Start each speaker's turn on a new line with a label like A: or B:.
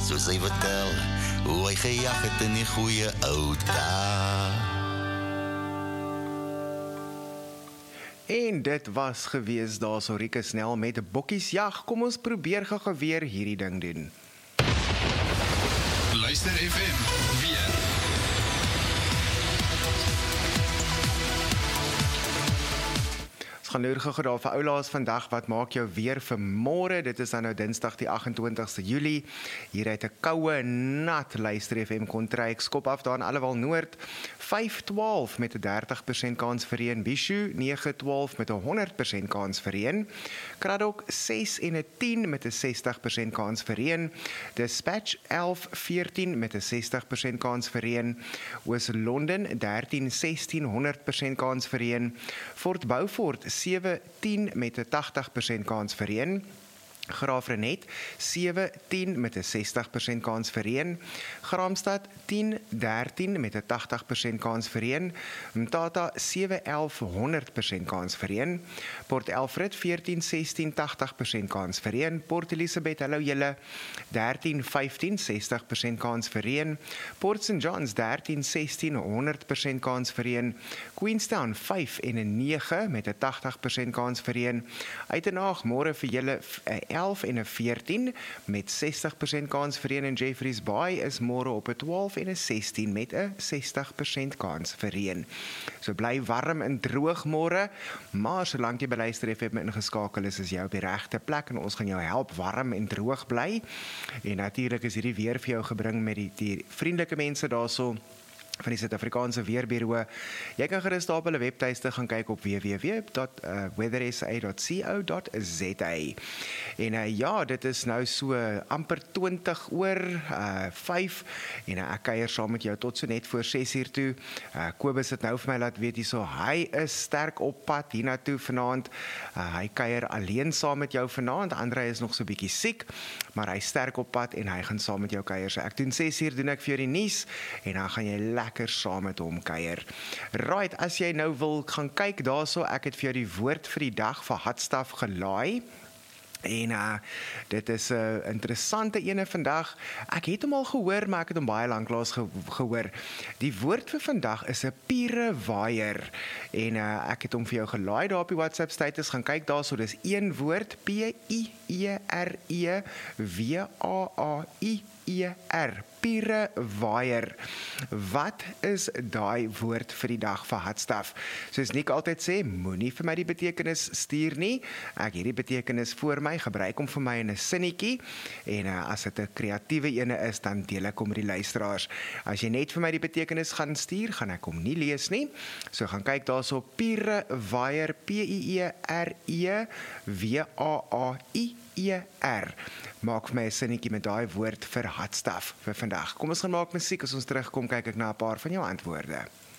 A: soos hy vertel, hoe hy gejag het in die goeie ou dae.
B: En dit was gewees daar so Rieke Snell met 'n bokkiesjag. Kom ons probeer gou weer hierdie ding doen.
C: Luister FM weer.
B: Ons gaan nou gou daar vir oulaas vandag, wat maak jou weer vir môre? Dit is dan nou Dinsdag die 28ste Julie. Hier uit 'n koue, nat Luister FM kontry. Ek skop af daar in Allewal Noord. 512 met 'n 30% kans vir reën. Bishu 912 met 'n 100% kans vir reën. Kraddock 6 en 'n 10 met 'n 60% kans vir reën. Dispatch 1114 met 'n 60% kans vir reën. Oos-London 1316 100% kans vir reën. Fort Beaufort 710 met 'n 80% kans vir reën. Graafrenet 710 met 'n 60% kans vir reën. Graamsstad 1013 met 'n 80% kans vir reën. Mthatha 711 100% kans vir reën. Port Elfrid 1416 80% kans vir reën. Port Elizabeth, hallo julle, 1315 60% kans vir reën. Port St Johns 1316 100% kans vir reën. Queenstown 5 en 'n 9 met 'n 80% kans vir reën. Uitenaag môre vir julle 11 en 'n 14 met 60% kans vir reën, en Jeffreys Bay is môre op 'n 12 en 'n 16 met 'n 60% kans vir reën. So bly warm en droog môre, maar solank jy by Luister FM ingeskakel is jy op die regte plek en ons gaan jou help warm en droog bly. En natuurlik is hierdie weer vir jou gebring met die vriendelike mense daarso van die Suid-Afrikaanse Weerbureau. Jy kan gerus daar op hulle webtuiste gaan kyk op www.weathersa.co.za. En ja, dit is nou so amper 20 oor 5 en ek kuier saam met jou tot so net voor 6 uur toe. Kobus het nou vir my laat weet hierso, hy is sterk op pad hiernatoe vanaand. Hy kuier alleen saam met jou vanaand. Andre is nog so bietjie siek, maar hy sterk op pad en hy gaan saam met jou kuier. So ek doen 6 uur doen ek vir jou die nuus en dan gaan jy lekker saam met hom kuier. Right, as jy nou wil gaan kyk daarso, ek het vir jou die woord vir die dag vir Hatstaf gelaai. En dit is 'n interessante ene vandag. Ek het hom al gehoor, maar ek het hom baie lanklaas gehoor. Die woord vir vandag is 'n pierewaier. En ek het hom vir jou gelaai daar op die WhatsApp status. Gaan kyk daarso, dis een woord, P-I-E-R-E-W-A-A-I-E-R. Pierewaier. Wat is daai woord vir die dag vir Hatstaf? Soos Nick altyd sê, moenie vir my die betekenis stuur nie. Ek het die betekenis voor my, gebruik hom vir my in 'n sinnetjie. En as dit 'n kreatiewe ene is, dan deel ek hom met die luisteraars. As jy net vir my die betekenis gaan stuur, gaan ek hom nie lees nie. So gaan kyk daarso, pierewaier, P-I-E-R-E-W-A-A-I-E-R. Maak vir my 'n sinnetjie met daai woord vir Hatstaf vir vandag. Kom ons gaan maak musiek, as ons terugkom kyk ek na 'n paar van jou antwoorde.